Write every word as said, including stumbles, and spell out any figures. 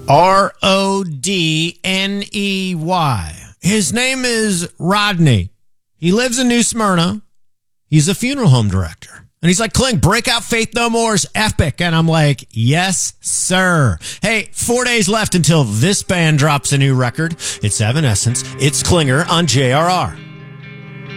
R O D N E Y. His name is Rodney. He lives in New Smyrna. He's a funeral home director. And he's like, Kling, Breakout Faith No More is epic. And I'm like, yes, sir. Hey, four days left until this band drops a new record. It's Evanescence. It's Klinger on J R R.